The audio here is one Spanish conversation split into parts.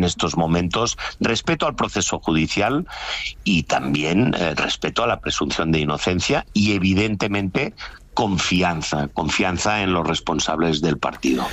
en estos momentos, respeto al proceso judicial y también respeto a la presunción de inocencia y evidentemente confianza en los responsables del partido.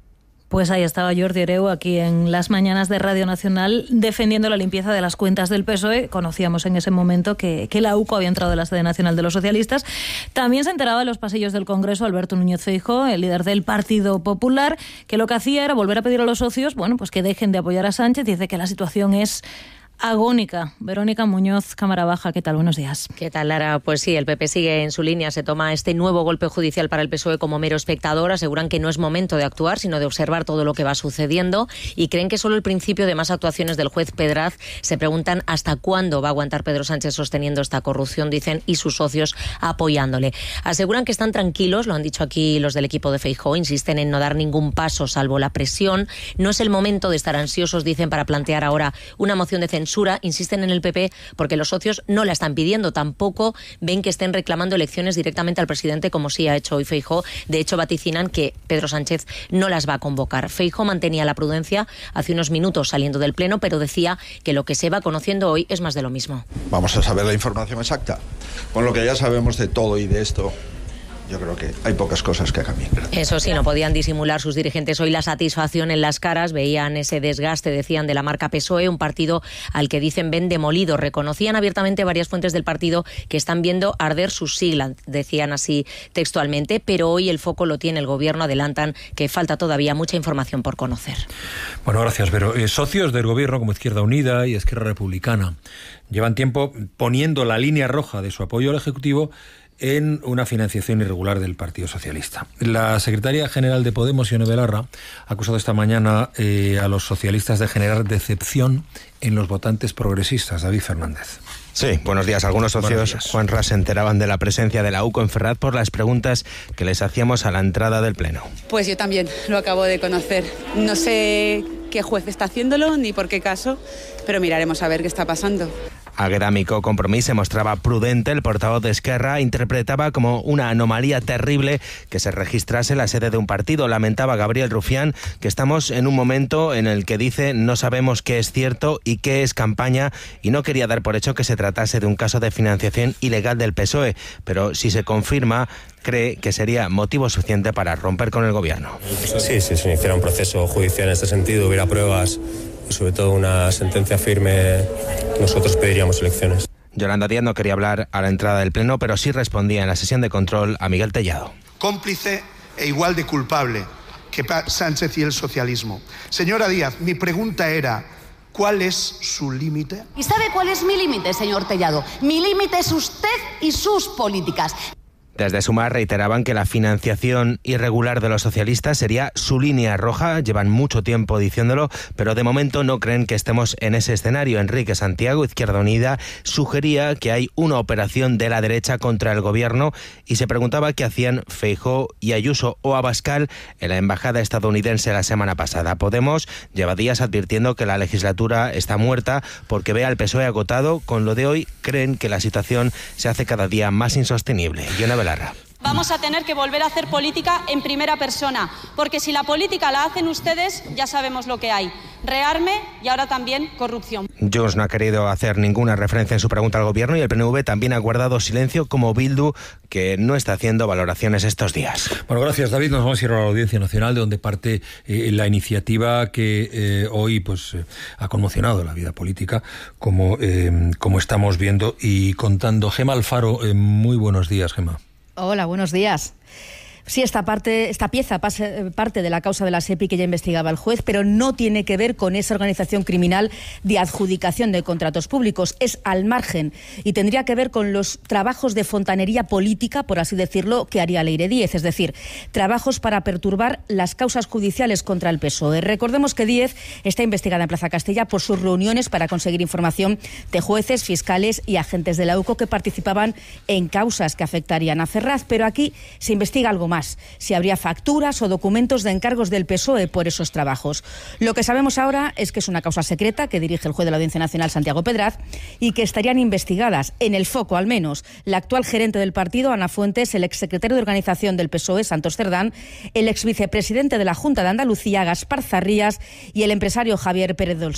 Pues ahí estaba Jordi Hereu aquí en las mañanas de Radio Nacional defendiendo la limpieza de las cuentas del PSOE. Conocíamos en ese momento que la UCO había entrado en la sede nacional de los socialistas. También se enteraba en los pasillos del Congreso Alberto Núñez Feijóo, el líder del Partido Popular, que lo que hacía era volver a pedir a los socios, pues que dejen de apoyar a Sánchez. Dice que la situación es agónica. Verónica Muñoz, Cámara Baja, ¿qué tal? Buenos días. ¿Qué tal, Lara? Pues sí, el PP sigue en su línea, se toma este nuevo golpe judicial para el PSOE como mero espectador, aseguran que no es momento de actuar, sino de observar todo lo que va sucediendo y creen que solo el principio de más actuaciones del juez Pedraz. Se preguntan hasta cuándo va a aguantar Pedro Sánchez sosteniendo esta corrupción, dicen, y sus socios apoyándole. Aseguran que están tranquilos, lo han dicho aquí los del equipo de Feijóo, insisten en no dar ningún paso salvo la presión. No es el momento de estar ansiosos, dicen, para plantear ahora una moción de censura. Insisten en el PP porque los socios no la están pidiendo. Tampoco ven que estén reclamando elecciones directamente al presidente, como sí ha hecho hoy Feijóo. De hecho, vaticinan que Pedro Sánchez no las va a convocar. Feijóo mantenía la prudencia hace unos minutos saliendo del Pleno, pero decía que lo que se va conociendo hoy es más de lo mismo. Vamos a saber la información exacta. Con lo que ya sabemos de todo y de esto, yo creo que hay pocas cosas que cambien. Eso sí, no podían disimular sus dirigentes hoy la satisfacción en las caras. Veían ese desgaste, decían, de la marca PSOE, un partido al que dicen ven demolido. Reconocían abiertamente varias fuentes del partido que están viendo arder sus siglas, decían así textualmente, pero hoy el foco lo tiene el Gobierno. Adelantan que falta todavía mucha información por conocer. Bueno, gracias, Vero. Socios del Gobierno como Izquierda Unida y Esquerra Republicana llevan tiempo poniendo la línea roja de su apoyo al Ejecutivo en una financiación irregular del Partido Socialista. La secretaria general de Podemos, Ione Belarra, ha acusado esta mañana a los socialistas de generar decepción en los votantes progresistas. David Fernández. Sí, buenos días. Algunos socios, Juanra, se enteraban de la presencia de la UCO en Ferraz por las preguntas que les hacíamos a la entrada del Pleno. Pues yo también lo acabo de conocer. No sé qué juez está haciéndolo ni por qué caso, pero miraremos a ver qué está pasando. Agrámico Compromís se mostraba prudente. El portavoz de Esquerra interpretaba como una anomalía terrible que se registrase la sede de un partido. Lamentaba Gabriel Rufián que estamos en un momento en el que dice no sabemos qué es cierto y qué es campaña, y no quería dar por hecho que se tratase de un caso de financiación ilegal del PSOE, pero si se confirma, cree que sería motivo suficiente para romper con el Gobierno. Sí, si se iniciara un proceso judicial en este sentido, hubiera pruebas y sobre todo una sentencia firme, nosotros pediríamos elecciones. Yolanda Díaz no quería hablar a la entrada del Pleno, pero sí respondía en la sesión de control a Miguel Tellado. Cómplice e igual de culpable que Sánchez y el socialismo. Señora Díaz, mi pregunta era, ¿cuál es su límite? ¿Y sabe cuál es mi límite, señor Tellado? Mi límite es usted y sus políticas. Desde Sumar reiteraban que la financiación irregular de los socialistas sería su línea roja. Llevan mucho tiempo diciéndolo, pero de momento no creen que estemos en ese escenario. Enrique Santiago, Izquierda Unida, sugería que hay una operación de la derecha contra el Gobierno y se preguntaba qué hacían Feijóo y Ayuso o Abascal en la embajada estadounidense la semana pasada. Podemos lleva días advirtiendo que la legislatura está muerta porque ve al PSOE agotado. Con lo de hoy creen que la situación se hace cada día más insostenible. Vamos a tener que volver a hacer política en primera persona, porque si la política la hacen ustedes, ya sabemos lo que hay. Rearme y ahora también corrupción. Junts no ha querido hacer ninguna referencia en su pregunta al Gobierno y el PNV también ha guardado silencio, como Bildu, que no está haciendo valoraciones estos días. Bueno, gracias, David. Nos vamos a ir a la Audiencia Nacional, de donde parte la iniciativa que hoy ha conmocionado la vida política, como estamos viendo y contando. Gemma Alfaro, muy buenos días, Gemma. Hola, buenos días. Sí, esta pieza parte de la causa de la SEPI que ya investigaba el juez, pero no tiene que ver con esa organización criminal de adjudicación de contratos públicos. Es al margen y tendría que ver con los trabajos de fontanería política, por así decirlo, que haría Leire Díez, es decir, trabajos para perturbar las causas judiciales contra el PSOE. Recordemos que Díez está investigada en Plaza Castilla por sus reuniones para conseguir información de jueces, fiscales y agentes de la UCO que participaban en causas que afectarían a Ferraz, pero aquí se investiga algo más. Si habría facturas o documentos de encargos del PSOE por esos trabajos. Lo que sabemos ahora es que es una causa secreta que dirige el juez de la Audiencia Nacional, Santiago Pedraz, y que estarían investigadas, en el foco al menos, la actual gerente del partido, Ana Fuentes, el exsecretario de Organización del PSOE, Santos Cerdán, el exvicepresidente de la Junta de Andalucía, Gaspar Zarrías, y el empresario Javier Pérez